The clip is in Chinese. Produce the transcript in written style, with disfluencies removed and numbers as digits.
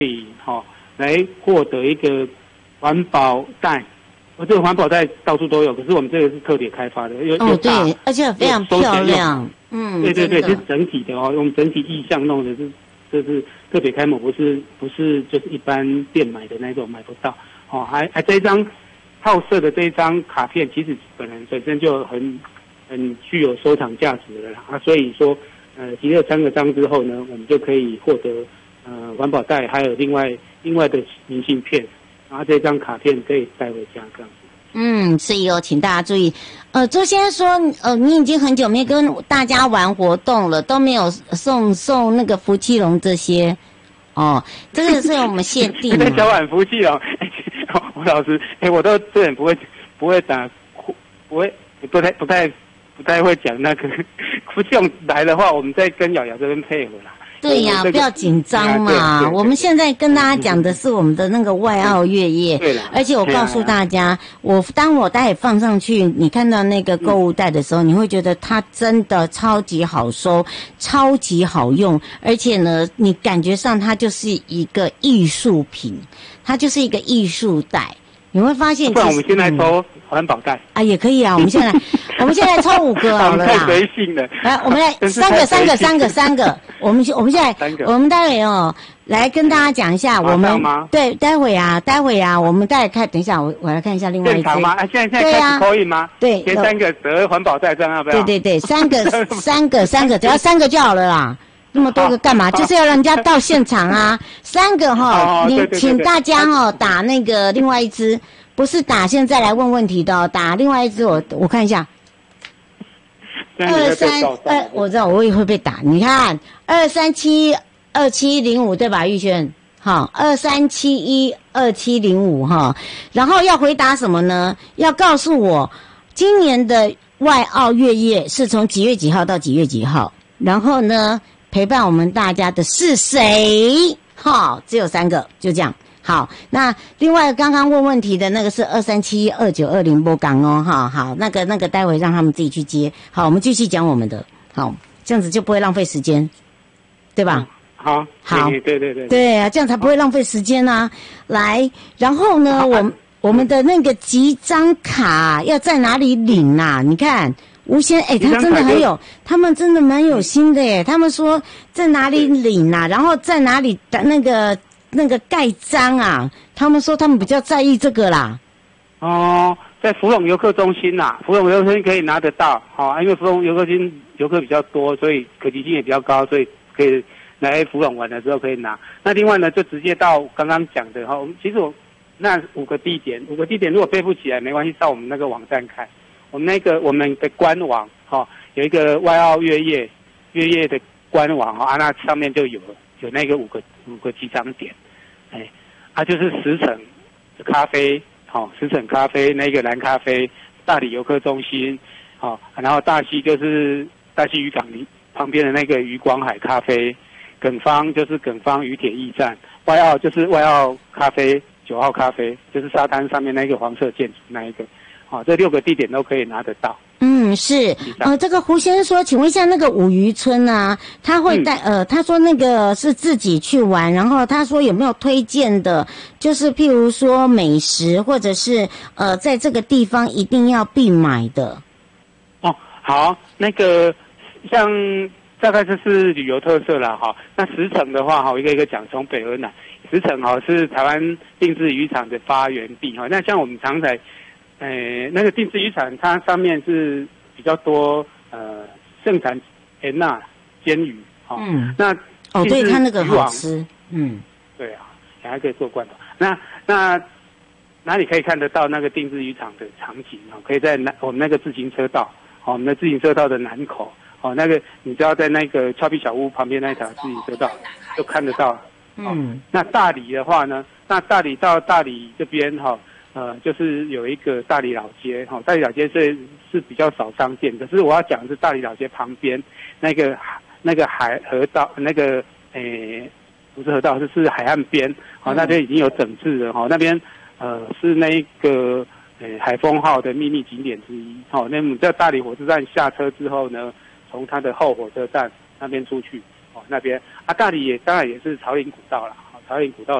来获得一个环保袋。这个环保袋到处都有，可是我们这个是特别开发的， 对，而且非常漂亮。 对，是整体的哦，用整体意象弄的，这是特别开模，不是就是一般店买的那种买不到。还这一张套色的这一张卡片，其实本身就很具有收藏价值的啦。所以说集了3个章之后呢，我们就可以获得环保袋，还有另外的明信片。然后这张卡片可以带回家这样子。 所以请大家注意。周先生说，你已经很久没跟大家玩活动了，都没有送那个福气龙这些。这个是我们限定的。 小碗福气龙，吴老师，我都这人不会打，不太会讲那个福气龙来的话，我们再跟瑶瑶这边配合啦。 对呀，不要紧张嘛。我们现在跟大家讲的是我们的那个外澳月夜，而且我告诉大家，当我待会放上去，你看到那个购物袋的时候，你会觉得它真的超级好收，超级好用，而且呢，你感觉上它就是一个艺术品，它就是一个艺术袋。你会发现， 不然我们现在抽环保袋也可以啊。我们现在抽5个好了啦。 太随性了。 来，我们来3个。我们现在我们待会来跟大家讲一下我们对待会啊，我们待会看。等一下，我来看一下另外一只。 正常吗？现在开始可以吗？ 对， 前3个折环保袋这样要不要？ 对，3个，只要3个就好了啦。那么多个干嘛？就是要让人家到现场啊！3个你请大家打那个另外一只，不是打现在来问问题的打另外一只。我看一下，232，我知道我也会被打。你看2372705对吧？玉轩，23712705然后要回答什么呢？要告诉我今年的外澳月夜是从几月几号到几月几号，然后呢？陪伴我们大家的是谁？只有3个，就这样。好，那另外刚刚问问题的那个是2372920波港哦，好，那个待会让他们自己去接。好，我们继续讲我们的，好，这样子就不会浪费时间，对吧？ 好，对， 对啊，这样才不会浪费时间啊。来，然后呢，我们的那个集章卡要在哪里领啊？你看。吴先他真的很有，他们真的蛮有心的耶。他们说在哪里领啊，然后在哪里的那个盖章啊，他们说他们比较在意这个啦。 在福隆游客中心啦，福隆游客中心可以拿得到，因为福隆游客中心游客比较多，所以可及性也比较高，所以可以来福隆玩的时候可以拿。那另外呢，就直接到刚刚讲的其实那5个地点如果背不起来没关系，到我们那个网站看。我们的官网有一个外澳月夜的官网那上面就有那个5个集章点，就是10层咖啡10层咖啡那个蓝咖啡，大理游客中心然后大溪就是大溪渔港旁边的那个渔光海咖啡，耿方就是耿方渔铁驿站，外澳就是外澳咖啡9号咖啡，就是沙滩上面那个黄色建筑那一个。这6个地点都可以拿得到。 是。这个胡先生说，请问一下那个五渔村啊，他会带他说那个是自己去玩，然后他说有没有推荐的，就是譬如说美食或者是在这个地方一定要必买的。 好，那个像大概就是旅游特色啦那10层的话一个一个讲，从北而南，10层是台湾定置渔场的发源地那像我们常在那个定置渔场，它上面是比较多盛产盐煎鱼那对，它那个好吃对啊，还可以做罐头。那哪里可以看得到那个定置渔场的场景可以在我们那个自行车道我们的自行车道的南口那个你只要在那个俏皮小屋旁边那一条自行车道就看得到那大理的话呢，那大理到大理这边就是有一个大理老街大理老街是比较少商店，可是我要讲的是大理老街旁边那个河道那个不是河道，是海岸边那边已经有整治了那边是那个海丰号的秘密景点之一那么在大理火车站下车之后呢，从它的后火车站那边出去那边大理当然也是草岭古道啦桃园古道